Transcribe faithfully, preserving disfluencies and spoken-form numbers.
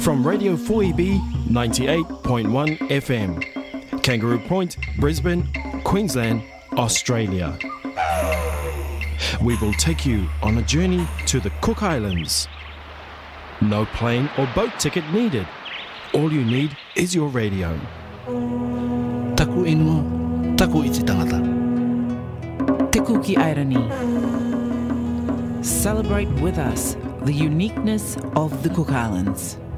from Radio four E B ninety-eight point one F M, Kangaroo Point, Brisbane, Queensland, Australia. We will take you on a journey to the Cook Islands. No plane or boat ticket needed. All you need is your radio. Taku inu, taku iti tangata. Te Kuki Airani. Celebrate with us the uniqueness of the Cook Islands.